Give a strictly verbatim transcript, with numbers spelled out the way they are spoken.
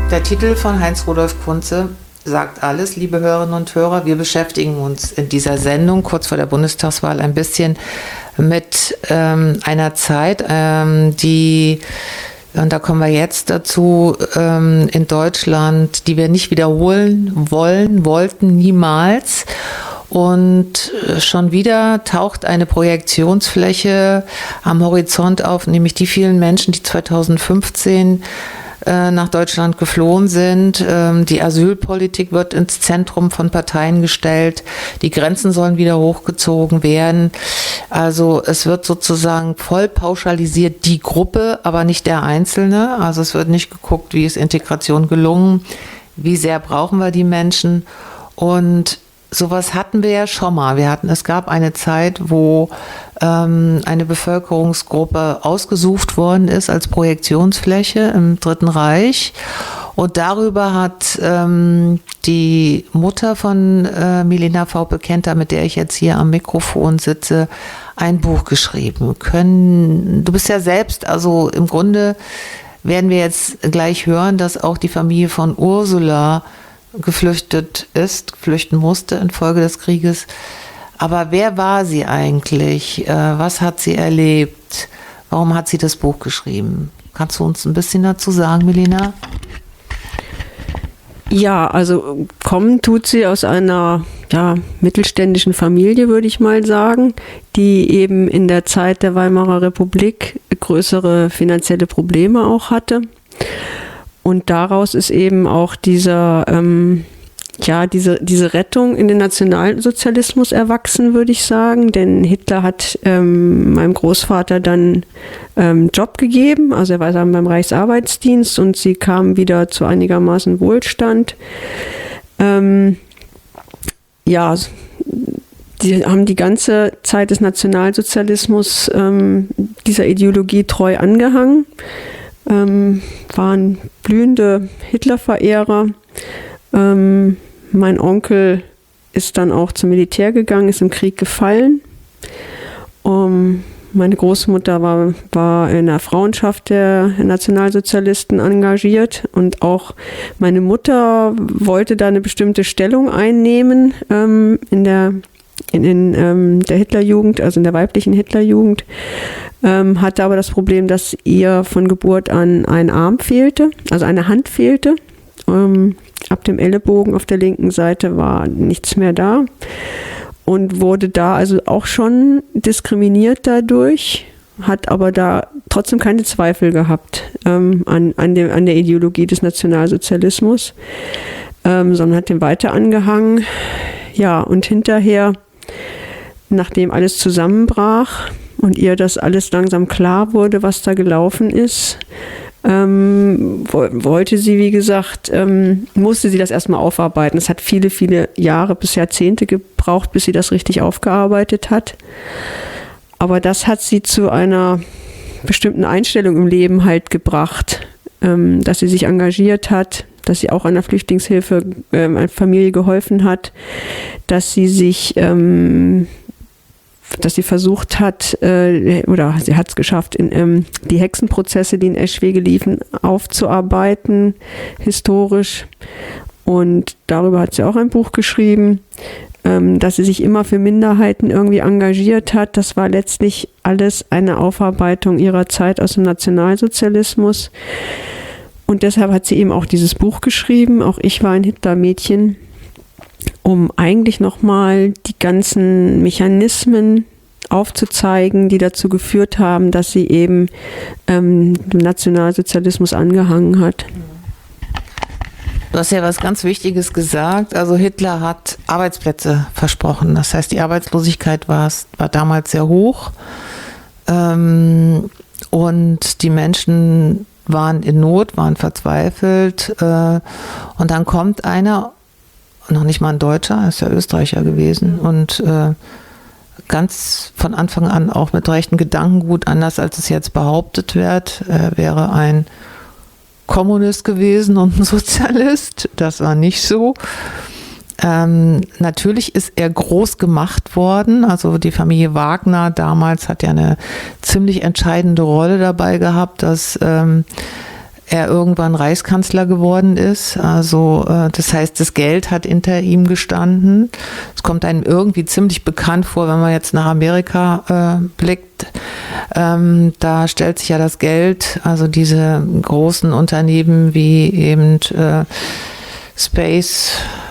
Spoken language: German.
Der Titel von Heinz-Rudolf Kunze sagt alles, liebe Hörerinnen und Hörer. Wir beschäftigen uns in dieser Sendung kurz vor der Bundestagswahl ein bisschen mit ähm, einer Zeit, ähm, die, und da kommen wir jetzt dazu, ähm, in Deutschland, die wir nicht wiederholen wollen, wollten niemals. Und schon wieder taucht eine Projektionsfläche am Horizont auf, nämlich die vielen Menschen, die zweitausendfünfzehn äh, nach Deutschland geflohen sind. Ähm, die Asylpolitik wird ins Zentrum von Parteien gestellt. Die Grenzen sollen wieder hochgezogen werden. Also es wird sozusagen voll pauschalisiert die Gruppe, aber nicht der Einzelne. Also es wird nicht geguckt, wie ist Integration gelungen, wie sehr brauchen wir die Menschen. Und sowas hatten wir ja schon mal. Wir hatten, es gab eine Zeit, wo ähm, eine Bevölkerungsgruppe ausgesucht worden ist als Projektionsfläche im Dritten Reich. Und darüber hat ähm, die Mutter von äh, Milena Vaupe-Kenter, mit der ich jetzt hier am Mikrofon sitze, ein Buch geschrieben. Können, du bist ja selbst, also im Grunde werden wir jetzt gleich hören, dass auch die Familie von Ursula geflüchtet ist, flüchten musste infolge des Krieges. Aber wer war sie eigentlich? Was hat sie erlebt? Warum hat sie das Buch geschrieben? Kannst du uns ein bisschen dazu sagen, Milena? Ja, also kommen tut sie aus einer ja, mittelständischen Familie, würde ich mal sagen, die eben in der Zeit der Weimarer Republik größere finanzielle Probleme auch hatte. Und daraus ist eben auch dieser, ähm, ja, diese, diese Rettung in den Nationalsozialismus erwachsen, würde ich sagen. Denn Hitler hat ähm, meinem Großvater dann ähm, Job gegeben. Also er war dann beim Reichsarbeitsdienst und sie kam wieder zu einigermaßen Wohlstand. Ähm, ja, die haben die ganze Zeit des Nationalsozialismus ähm, dieser Ideologie treu angehangen. Ähm, waren blühende Hitlerverehrer. Ähm, mein Onkel ist dann auch zum Militär gegangen, ist im Krieg gefallen. Um, meine Großmutter war, war in der Frauenschaft der Nationalsozialisten engagiert und auch meine Mutter wollte da eine bestimmte Stellung einnehmen ähm, in der in, in ähm, der Hitlerjugend, also in der weiblichen Hitlerjugend. Ähm, hatte aber das Problem, dass ihr von Geburt an ein Arm fehlte, also eine Hand fehlte. Ähm, ab dem Ellenbogen auf der linken Seite war nichts mehr da und wurde da also auch schon diskriminiert dadurch, hat aber da trotzdem keine Zweifel gehabt ähm, an, an, dem, an der Ideologie des Nationalsozialismus, ähm, sondern hat dem weiter angehangen. Ja, und hinterher, nachdem alles zusammenbrach, und ihr das alles langsam klar wurde, was da gelaufen ist, ähm, wollte sie, wie gesagt, ähm, musste sie das erstmal aufarbeiten. Es hat viele, viele Jahre bis Jahrzehnte gebraucht, bis sie das richtig aufgearbeitet hat. Aber das hat sie zu einer bestimmten Einstellung im Leben halt gebracht, ähm, dass sie sich engagiert hat, dass sie auch an der Flüchtlingshilfe ähm, einer Familie geholfen hat, dass sie sich ähm, dass sie versucht hat, äh, oder sie hat es geschafft, in, ähm, die Hexenprozesse, die in Eschwege liefen, aufzuarbeiten, historisch. Und darüber hat sie auch ein Buch geschrieben, ähm, dass sie sich immer für Minderheiten irgendwie engagiert hat. Das war letztlich alles eine Aufarbeitung ihrer Zeit aus dem Nationalsozialismus. Und deshalb hat sie eben auch dieses Buch geschrieben, Auch ich war ein Hitlermädchen, um eigentlich nochmal die ganzen Mechanismen aufzuzeigen, die dazu geführt haben, dass sie eben ähm, dem Nationalsozialismus angehangen hat. Du hast ja was ganz Wichtiges gesagt. Also Hitler hat Arbeitsplätze versprochen. Das heißt, die Arbeitslosigkeit war, war damals sehr hoch. Ähm, und die Menschen waren in Not, waren verzweifelt. Äh, und dann kommt einer, noch nicht mal ein Deutscher, ist ja Österreicher gewesen und äh, ganz von Anfang an auch mit rechten Gedankengut, anders als es jetzt behauptet wird, er wäre ein Kommunist gewesen und ein Sozialist. Das war nicht so. Ähm, natürlich ist er groß gemacht worden, also die Familie Wagner damals hat ja eine ziemlich entscheidende Rolle dabei gehabt, dass ähm, er irgendwann Reichskanzler geworden ist. Also äh, das heißt, das Geld hat hinter ihm gestanden. Es kommt einem irgendwie ziemlich bekannt vor, wenn man jetzt nach Amerika äh, blickt. Ähm, da stellt sich ja das Geld, also diese großen Unternehmen wie eben äh, Space